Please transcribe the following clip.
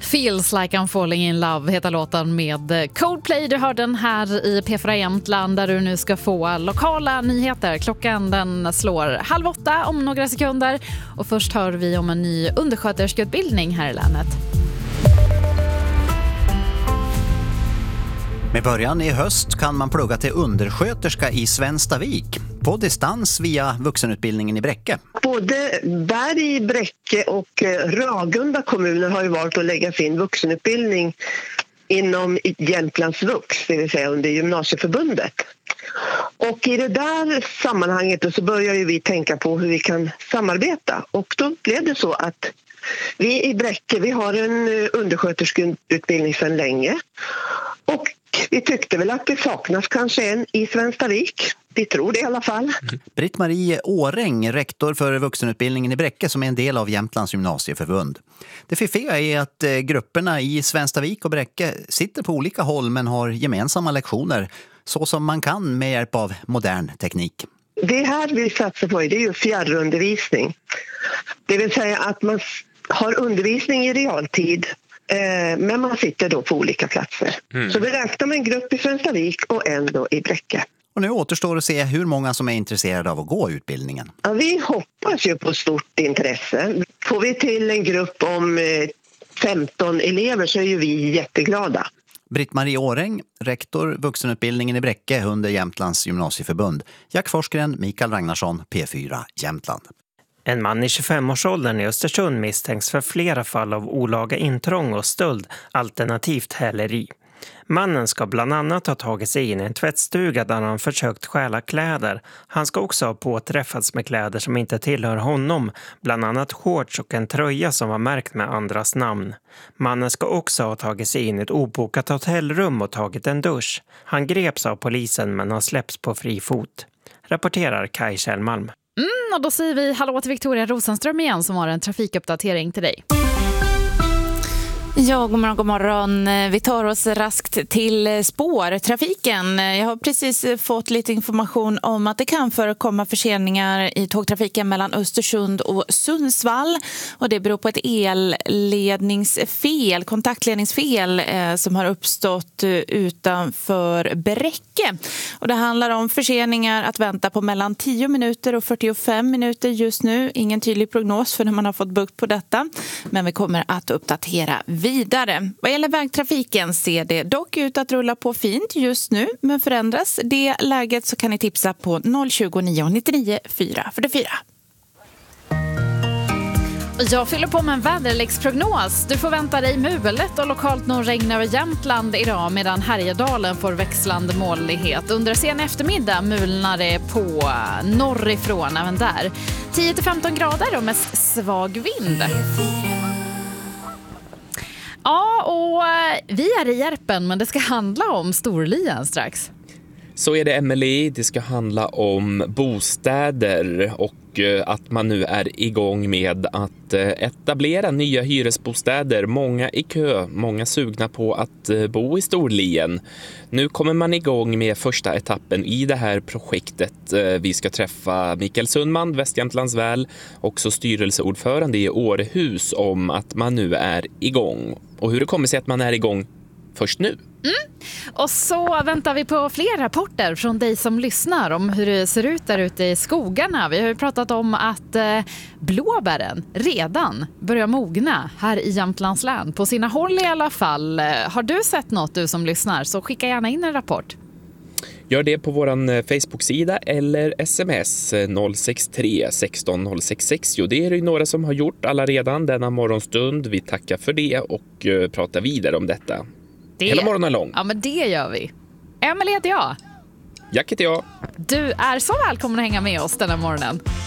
Feels like I'm falling in love heter låten med Coldplay. Du hör den här i P4 Jämtland där du nu ska få lokala nyheter. Klockan den slår 7:30 om några sekunder. Och först hör vi om en ny undersköterskeutbildning här i länet. Med början i höst kan man plugga till undersköterska i Svenstavik på distans via vuxenutbildningen i Bräcke. Både Berg, Bräcke och Ragunda kommuner har ju valt att lägga sin vuxenutbildning inom Jämtlands Vux, det vill säga under gymnasieförbundet. Och i det där sammanhanget så börjar ju vi tänka på hur vi kan samarbeta. Och då blev det så att vi i Bräcke, vi har en undersköterskeutbildning sedan länge. Och vi tyckte väl att det saknas kanske en i Svenstavik. Vi tror det i alla fall. Britt-Marie Åräng, rektor för vuxenutbildningen i Bräcke som är en del av Jämtlands gymnasieförbund. Det fiffiga är att grupperna i Svenstavik och Bräcke sitter på olika håll men har gemensamma lektioner så som man kan med hjälp av modern teknik. Det här vi satsar på det är ju fjärrundervisning. Det vill säga att man har undervisning i realtid. Men man sitter då på olika platser. Så vi räknar med en grupp i Svenstavik och en då i Bräcke. Och nu återstår att se hur många som är intresserade av att gå utbildningen. Ja, vi hoppas ju på stort intresse. Får vi till en grupp om 15 elever så är ju vi jätteglada. Britt-Marie Åräng, rektor vuxenutbildningen i Bräcke under Jämtlands gymnasieförbund. Jack Forsgren, Mikael Ragnarsson, P4 Jämtland. En man i 25-årsåldern i Östersund misstänks för flera fall av olaga intrång och stöld, alternativt häleri. Mannen ska bland annat ha tagit sig in i en tvättstuga där han försökt stjäla kläder. Han ska också ha påträffats med kläder som inte tillhör honom, bland annat shorts och en tröja som var märkt med andras namn. Mannen ska också ha tagit sig in i ett obokat hotellrum och tagit en dusch. Han greps av polisen men har släppts på fri fot. Rapporterar Kaj Kjellmalm. Och då säger vi hallå till Victoria Rosenström igen som har en trafikuppdatering till dig. Ja, god morgon. Vi tar oss raskt till spårtrafiken. Jag har precis fått lite information om att det kan förekomma förseningar i tågtrafiken mellan Östersund och Sundsvall. Och det beror på ett elledningsfel, kontaktledningsfel som har uppstått utanför Bräcke. Och det handlar om förseningar att vänta på mellan 10 minuter och 45 minuter just nu. Ingen tydlig prognos för när man har fått bukt på detta. Men vi kommer att uppdatera vidare. Vad gäller vägtrafiken ser det dock ut att rulla på fint just nu, men förändras det läget så kan ni tipsa på 029 99 444. Jag fyller på med en väderleksprognos. Du får vänta dig mulet och lokalt någon regn över Jämtland idag medan Härjedalen får växlande molnighet. Under sen eftermiddag mulnar det på norrifrån även där. 10-15 grader och mest svag vind. Ja, och vi är i Järpen men det ska handla om Storlien strax. Så är det, Emily. Det ska handla om bostäder och att man nu är igång med att etablera nya hyresbostäder. Många i kö, många sugna på att bo i Storlien. Nu kommer man igång med första etappen i det här projektet. Vi ska träffa Mikael Sundman, Västjämtlands väl, också styrelseordförande i Årehus, om att man nu är igång. Och hur det kommer sig att man är igång först nu. Och så väntar vi på fler rapporter från dig som lyssnar om hur det ser ut där ute i skogarna. Vi har ju pratat om att blåbären redan börjar mogna här i Jämtlands län. På sina håll i alla fall. Har du sett något, du som lyssnar, så skicka gärna in en rapport. Gör det på vår Facebook-sida eller sms 063 16 06 60. Det är det några som har gjort alla redan denna morgonstund. Vi tackar för det och pratar vidare om detta. Hela morgonen lång. Ja, men det gör vi. Emily heter jag. Jack heter jag. Du är så välkommen att hänga med oss den här morgonen.